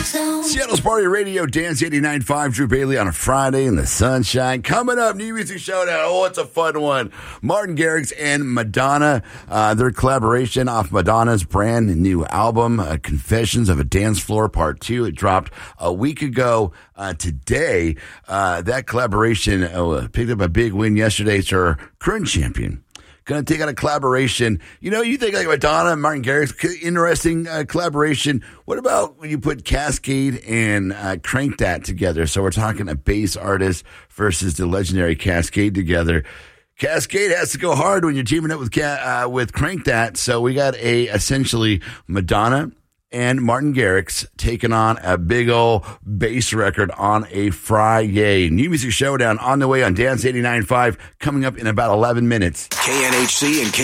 Seattle's Party Radio, Dance 89.5, Drew Bailey on a Friday in the sunshine. Coming up, New Music Showdown. Oh, it's a fun one. Martin Garrix and Madonna, their collaboration off Madonna's brand new album, Confessions of a Dance Floor Part 2. It dropped a week ago today. That collaboration picked up a big win yesterday. It's her current champion. Going to take out a collaboration. You know, you think like Madonna and Martin Garrix, interesting collaboration. What about when you put Cascade and Crank That together? So we're talking a bass artist versus the legendary Cascade together. Cascade has to go hard when you're teaming up with Crank That. So we got essentially Madonna and Martin Garrix taking on a big old bass record on a Friday. New Music Showdown on the way on Dance 89.5 coming up in about 11 minutes. KNHC and